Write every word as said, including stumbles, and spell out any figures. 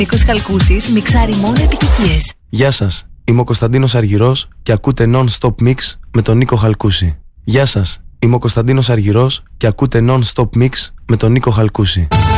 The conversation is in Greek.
Νίκος Χαλκούσης μιξάρει μόνο επιτυχίες. Γεια σας, είμαι ο Κωνσταντίνος Αργυρός και ακούτε Non-Stop Mix με τον Νίκο Χαλκούση. Γεια σας, είμαι ο Κωνσταντίνος Αργυρός και ακούτε Non-Stop Mix με τον Νίκο Χαλκούση.